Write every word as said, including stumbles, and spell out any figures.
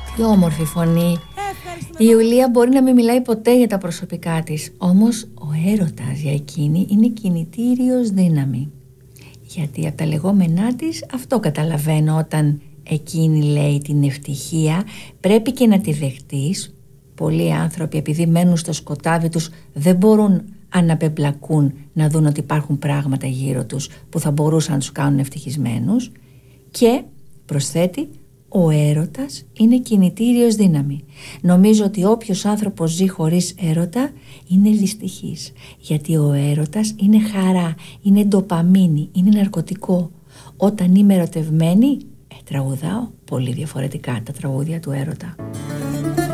Τι όμορφη φωνή. Η Ιουλία μπορεί να μην μιλάει ποτέ για τα προσωπικά της, όμως ο έρωτας για εκείνη είναι κινητήριος δύναμη. Γιατί από τα λεγόμενά της αυτό καταλαβαίνω όταν εκείνη λέει την ευτυχία πρέπει και να τη δεχτείς. Πολλοί άνθρωποι επειδή μένουν στο σκοτάδι τους δεν μπορούν αν απεμπλακούν να δουν ότι υπάρχουν πράγματα γύρω τους που θα μπορούσαν να τους κάνουν ευτυχισμένους. Και προσθέτει, ο έρωτας είναι κινητήριος δύναμη. Νομίζω ότι όποιος άνθρωπος ζει χωρίς έρωτα είναι δυστυχής, γιατί ο έρωτας είναι χαρά, είναι ντοπαμίνη, είναι ναρκωτικό. Όταν είμαι ερωτευμένη, ε, τραγουδάω πολύ διαφορετικά τα τραγούδια του έρωτα.